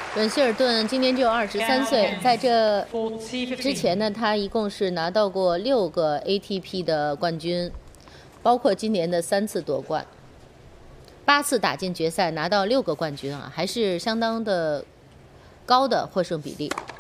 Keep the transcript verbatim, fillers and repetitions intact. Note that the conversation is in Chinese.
伦希尔顿今年只有二十三岁，在这之前呢，他一共是拿到过六个 A T P 的冠军，包括今年的三次夺冠，八次打进决赛，拿到六个冠军啊，还是相当的高的获胜比例。